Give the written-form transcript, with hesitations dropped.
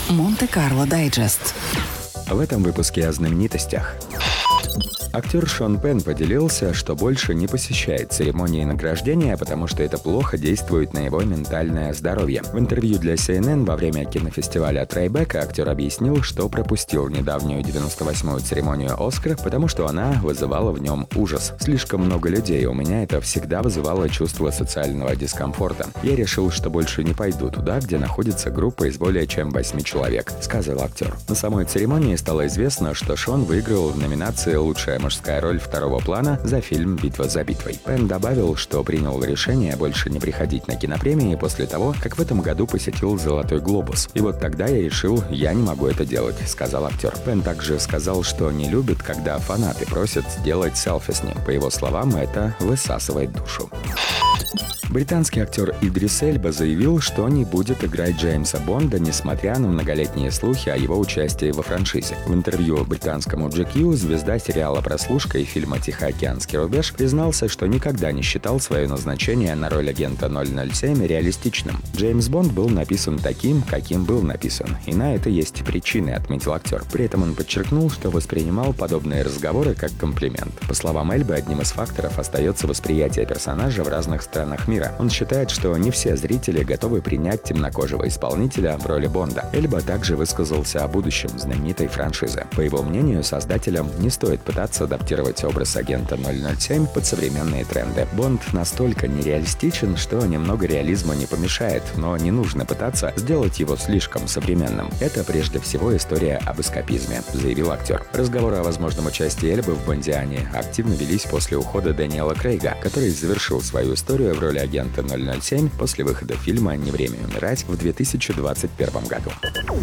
Монте-Карло Дайджест. В этом выпуске о знаменитостях. Актер Шон Пенн поделился, что больше не посещает церемонии награждения, потому что это плохо действует на его ментальное здоровье. В интервью для CNN во время кинофестиваля Трайбека актер объяснил, что пропустил недавнюю 98-ю церемонию «Оскар», потому что она вызывала в нем ужас. «Слишком много людей, у меня это всегда вызывало чувство социального дискомфорта. Я решил, что больше не пойду туда, где находится группа из более чем 8 человек», — сказал актер. На самой церемонии стало известно, что Шон выиграл в номинации «Лучшая мужская роль второго плана» за фильм «Битва за битвой». Пенн добавил, что принял решение больше не приходить на кинопремии после того, как в этом году посетил «Золотой глобус». «И вот тогда я решил, я не могу это делать», — сказал актер. Пенн также сказал, что не любит, когда фанаты просят сделать селфи с ним. По его словам, это высасывает душу. Британский актер Идрис Эльба заявил, что не будет играть Джеймса Бонда, несмотря на многолетние слухи о его участии во франшизе. В интервью британскому GQ звезда сериала «Прослушка» и фильма «Тихоокеанский рубеж» признался, что никогда не считал свое назначение на роль агента 007 реалистичным. Джеймс Бонд был написан таким, каким был написан, и на это есть причины, отметил актер. При этом он подчеркнул, что воспринимал подобные разговоры как комплимент. По словам Эльбы, одним из факторов остается восприятие персонажа в разных странах мира. Он считает, что не все зрители готовы принять темнокожего исполнителя в роли Бонда. Эльба также высказался о будущем знаменитой франшизы. По его мнению, создателям не стоит пытаться адаптировать образ агента 007 под современные тренды. Бонд настолько нереалистичен, что немного реализма не помешает, но не нужно пытаться сделать его слишком современным. Это прежде всего история об эскапизме, заявил актер. Разговоры о возможном участии Эльбы в «Бондиане» активно велись после ухода Дэниела Крейга, который завершил свою историю в роли агента 007 после выхода фильма «Не время умирать» в 2021 году.